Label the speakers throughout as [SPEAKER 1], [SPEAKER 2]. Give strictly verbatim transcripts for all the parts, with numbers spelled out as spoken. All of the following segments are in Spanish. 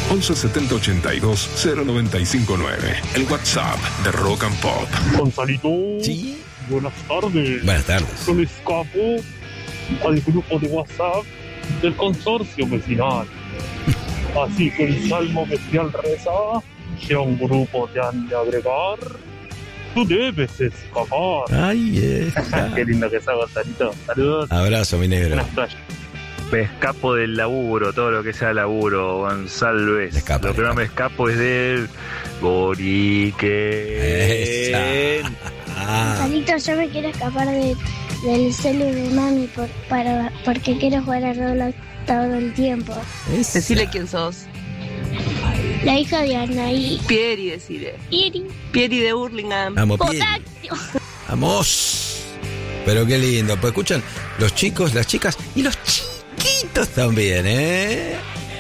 [SPEAKER 1] once setenta ochenta y dos cero noventa y cinco nueve. El WhatsApp de Rock and Pop.
[SPEAKER 2] Gonzalito.
[SPEAKER 3] Sí.
[SPEAKER 2] Buenas tardes.
[SPEAKER 3] Buenas tardes.
[SPEAKER 2] Yo le escapo al grupo de WhatsApp del consorcio vecinal. Así que el salmo bestial reza: si a un grupo te han de agregar, tú debes escapar.
[SPEAKER 3] Ay, está.
[SPEAKER 2] Qué lindo que está, Gonzalito. Saludos.
[SPEAKER 3] Abrazo, mi negro.
[SPEAKER 2] Buenas tardes. Me escapo del laburo, todo lo que sea laburo, Gonzalo es.
[SPEAKER 3] Escapa,
[SPEAKER 2] Lo que no me escapo es del Borique.
[SPEAKER 3] Ah.
[SPEAKER 4] Gonzalito, yo me quiero escapar de, del celu de mami por, para, porque quiero jugar a Roblox todo el tiempo.
[SPEAKER 3] Esa.
[SPEAKER 5] Decile quién sos.
[SPEAKER 4] La hija de Anaí.
[SPEAKER 5] Pieri, decile.
[SPEAKER 4] Pieri.
[SPEAKER 5] Pieri de Hurlingham.
[SPEAKER 3] Vamos, Pieri.
[SPEAKER 4] Potasio.
[SPEAKER 3] Vamos. Pero qué lindo. Pues escuchan los chicos, las chicas y los chiquitos también, ¿eh?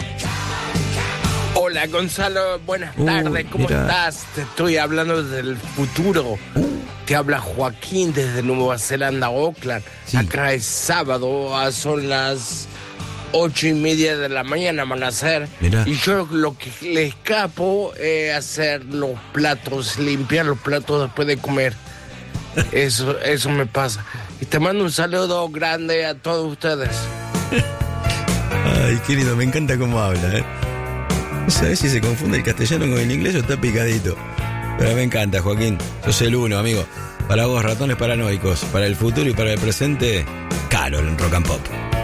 [SPEAKER 6] Hola Gonzalo, buenas
[SPEAKER 3] Uh,
[SPEAKER 6] tardes, ¿cómo
[SPEAKER 3] mira.
[SPEAKER 6] estás? Te estoy hablando del futuro. Te habla Joaquín desde Nueva Zelanda, Auckland.
[SPEAKER 3] Sí.
[SPEAKER 6] Acá es sábado, ah, son las ocho y media de la mañana van a ser.
[SPEAKER 3] Mirá.
[SPEAKER 6] Y yo lo que le escapo es hacer los platos, limpiar los platos después de comer. Eso, eso me pasa. Y te mando un saludo grande a todos ustedes.
[SPEAKER 3] Ay, querido, me encanta cómo habla, ¿eh? No sabes si se confunde el castellano con el inglés o está picadito. Pero me encanta, Joaquín. Sos el uno, amigo. Para vos, ratones paranoicos. Para el futuro y para el presente, Carol en Rock and Pop.